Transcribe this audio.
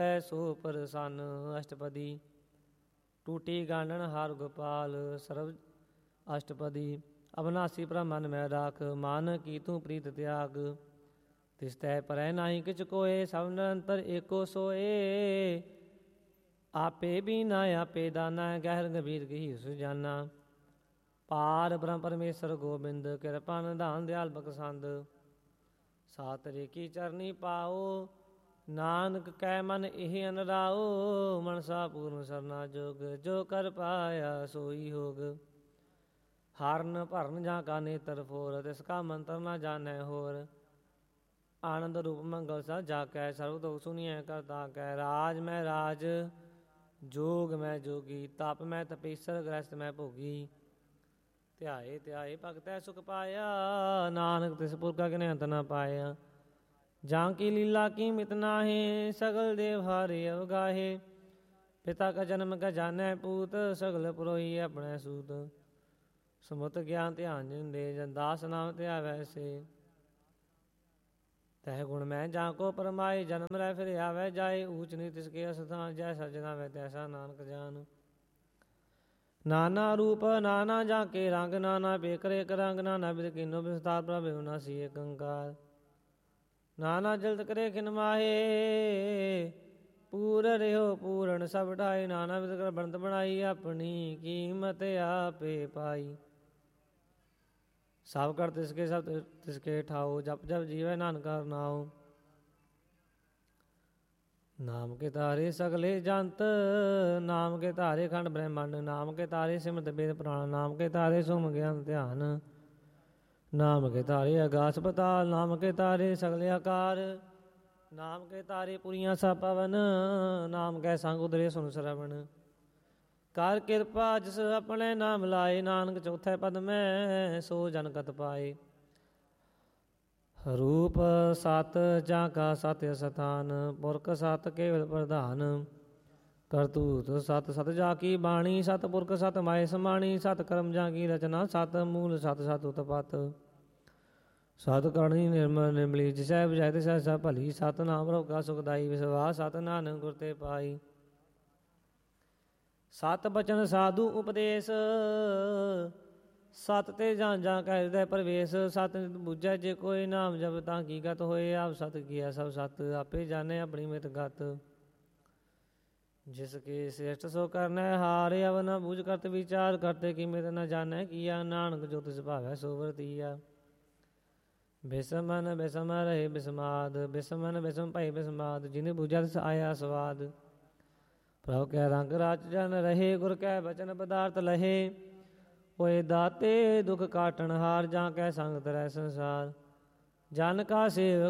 ਹੋਵੈ ਸੋ ਪ੍ਰਸੰਨ। ਅਸ਼ਟਪਦੀ। ਟੂਟੀ ਗਾਨਣ ਹਰ ਗੋਪਾਲ ਸਰਬ ਅਸ਼ਟਪਦੀ। ਅਬਨਾਸੀ ਬ੍ਰਹਮਨ ਮੈਂ ਰਾਖ ਮਨ ਕੀ ਤੂੰ ਪ੍ਰੀਤ ਤਿਆਗ। ਤਿਸ ਤੈ ਪਰੈ ਨਾਹੀ ਕਿਛ ਕੋਏ ਸਭ ਨਿਰੰਤਰ ਏਕੋ ਸੋਏ। ਆਪੇ ਬੀਨਾ ਆਪੇ ਦਾਨਾ ਗਹਿਰ ਗੰਭੀਰ ਗਹੀ ਸੁਜਾਨਾ। ਪਾਰ ਬ੍ਰਹਮ ਪਰਮੇਸ਼ਰ ਗੋਬਿੰਦ ਕਿਰਪਾ ਨਿਧਾਨ ਦਿਆਲ ਬਖਸ਼ੰਦ। ਸਾਤ ਰੇਕੀ ਚਰਨੀ ਪਾਓ ਨਾਨਕ ਕੈ ਮਨ ਇਹ ਅਨਰਾਓ। ਮਨਸਾ ਪੂਰਨ ਸਰਨਾ ਜੋਗ ਜੋ ਕਰ ਪਾਇਆ ਸੋਈ ਹੋਗ। ਹਰਨ ਭਰਨ ਜਾਂ ਕਾ ਨੇਤਰ ਫੋਰ ਤਿਸ ਕਾ ਮੰਤਰ ਨਾ ਜਾਣੈ ਹੋਰ। ਆਨੰਦ ਰੂਪ ਮੰਗਲ ਸਾ ਜਾ ਕੈ ਸਰਬ ਦੁਖ ਸੁਨੀਐ ਕਰਤਾ ਕੈ। ਰਾਜ ਮੈਂ ਰਾਜ ਜੋਗ ਮੈਂ ਜੋਗੀ ਤਪ ਮੈਂ ਤਪੇਸਰ ਗ੍ਰਸਤ ਮੈਂ ਭੋਗੀ। ਧਿਆਏ ਧਿਆਏ ਭਗਤੈ ਸੁਖ ਪਾਇਆ ਨਾਨਕ ਤਿਸ ਪੁਰਖਾ ਕਿਨੇ ਅੰਤ ਨਾ ਪਾਇਆ। ਜਾਂ ਕੀ ਲੀਲਾ ਕੀ ਮਿਤ ਨਾਹੀਂ ਸਗਲ ਦੇਵ ਹਾਰੇ ਅਵਗਾਹੇ। ਪਿਤਾ ਕਾ ਜਨਮ ਕਾ ਜਾਣੈ ਪੂਤ ਸਗਲ ਪੁਰੋਹੀ ਆਪਣੇ ਸੂਤ। ਸਮੁਤ ਗਿਆਨ ਧਿਆਨ ਜਿਨ ਦੇ ਜਨ ਦਾਸ ਨਾਮ ਧਿਆਵੈ ਸੇ। ਤਹਿ ਗੁਣ ਮੈਂ ਜਾਂ ਕੋ ਪਰਮਾਏ ਜਨਮ ਲੈ ਫਿਰ ਆਵੈ ਜਾਏ। ਊਚ ਨੀਚ ਤਿਸਕੇ ਅਸਥਾਨ ਜੈਸਾ ਜਨਾਵੈ ਤੈਸਾ ਨਾਨਕ ਜਾਨ। ਨਾਨਾ ਰੂਪ ਨਾਨਾ ਜਾਂ ਕੇ ਰੰਗ ਨਾਨਾ ਬੇਕਰ ਏਕ ਰੰਗ। ਨਾਨਾ ਬਿਧ ਕੀਨੋ ਵਿਸਤਾਰ ਪ੍ਰਭ ਵਿਨਾਸੀ ਏਕ ਓੰਕਾਰ। ਨਾਨਾ ਜਲਦ ਕਰੇ ਖਿਨ ਮਾਹੇ ਪੂਰ ਰਹਿਓ ਪੂਰਨ ਸਭ ਢਾਈ। ਨਾਨਾ ਵਿਧ ਕਰ ਬਣਤ ਬਣਾਈ ਆਪਣੀ ਕੀਮਤ ਆਪੇ ਪਾਈ। ਸਭ ਕਰ ਤਿਸਕੇ ਸਭ ਤਿਸਕੇ ਠਾਓ ਜਪ ਜਪ ਜੀਵੈ ਨਾਨਕ ਹਰਿ ਨਾਉ। ਨਾਮ ਕੇ ਤਾਰੇ ਸਗਲੇ ਜੰਤ ਨਾਮ ਕੇ ਤਾਰੇ ਖੰਡ ਬ੍ਰਹਮੰਡ। ਨਾਮ ਕੇ ਤਾਰੇ ਸਿਮਰਤ ਬੇਦ ਪੁਰਾਣ। ਨਾਮ ਕੇ ਤਾਰੇ ਸੁਮ ਗਿਆਨ ਧਿਆਨ। ਨਾਮ ਕੇ ਤਾਰੇ ਆਗਾਸ ਪਤਾਲ। ਨਾਮ ਕੇ ਤਾਰੇ ਸਗਲੇ ਆਕਾਰ। ਨਾਮ ਕੇ ਤਾਰੇ ਪੁਰੀਆਂ ਸਭ ਪਵਨ। ਨਾਮ ਕੈ ਸੰਗ ਉਦਰੇ ਸੁਨ ਸਰਵਣ। ਕਰ ਕਿਰਪਾ ਜਿਸ ਆਪਣੇ ਨਾਮ ਲਾਏ। ਨਾਨਕ ਚੌਥੈ ਪਦ ਮੈਂ ਸੋ ਜਨ ਕਤ ਪਾਏ। ਰੂਪ ਸਤ ਜਾਂ ਕਾ ਸਤਿ ਅਸਥਾਨ। ਪੁਰਖ ਸਤ ਕੇਵਲ ਪ੍ਰਧਾਨ। ਕਰਤੂਤ ਸਤ ਸਤ ਜਾ ਕੀ ਬਾਣੀ। ਸਤ ਪੁਰਖ ਸਤ ਮਾਏ ਸਮਾਣੀ। ਸਤ ਕਰਮ ਜਾਂ ਕੀ ਰਚਨਾ। ਸਤ ਮੂਲ ਸਤ ਸਤ ਉਤਪਤ। ਸਤ ਕਰਨੀ ਨਿਰਮਲ ਨਿਰਮਲੀ ਜਿਸੈ ਬੁਝਾਏ ਤਿਸੈ ਸਭ ਭਲੀ। ਸਤ ਨਾਮ ਰੋਗਾ ਸੁਖਦਾਈ ਵਿਸਵਾਸ। ਸਤ ਨਾਨਕ ਗੁਰ ਤੇ ਪਾਈ। ਸਤ ਬਚਨ ਸਾਧੂ ਉਪਦੇਸ਼। ਸਤ ਤੇ ਜਾਂ ਜਾਂ ਕੈ ਹਿਰਦੈ ਪ੍ਰਵੇਸ਼। ਸਤ ਨਿਤ ਬੁਝੈ ਜੇ ਕੋਈ ਨਾਮ ਜਪ ਤਾਂ ਕੀ ਗਤ ਹੋਏ। ਆਪ ਸਤ ਕੀਆ ਸਭ ਸਤ ਆਪੇ ਜਾਣੇ ਆਪਣੀ ਮਿਤ ਗਤ। ਜਿਸ ਕੇ ਸ੍ਰੇਸ਼ਟ ਸੋ ਕਰਨੈ ਹਾਰ। ਅਵ ਨ ਬੂਝ ਕਰਤ ਵਿਚਾਰ ਕਰਤੇ ਕੀ ਮਿਤ ਨ ਜਾਣੈ ਕੀਆ। ਨਾਨਕ ਜੋ ਤਿਸ ਭਾਵੈ ਸੋ ਵਰਤੀਆ। ਬਿਸਮਨ ਬਿਸਮ ਰਹੇ ਬਿਸਮਾਦ। ਬਿਸਮਨ ਬਿਸਮ ਭਏ ਬਿਸਮਾਦ। ਜਿਨ ਬੂਝਾ ਤਿਸ ਆਇਆ ਸਵਾਦ। ਪ੍ਰਭ ਕੈ ਰੰਗ ਰਾਚ ਜਨ ਰਹੇ। ਗੁਰ ਕੈ ਬਚਨ ਪਦਾਰਥ ਲਹੇ। ਹੋਏ ਦਾਤੇ ਦੁਖ ਕਾਟਣ ਹਾਰ। ਜਾਂ ਕੈ ਸੰਗ ਤਰੈ ਸੰਸਾਰ। ਜਨ ਕਾ ਸੇਵਕ